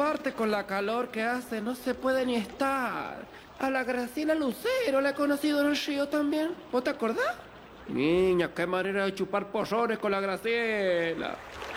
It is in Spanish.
aparte con la calor que hace no se puede ni estar. A la Graciela Lucero la he conocido en el río también. ¿Vos te acordás? Niña, qué manera de chupar porrones con la Graciela.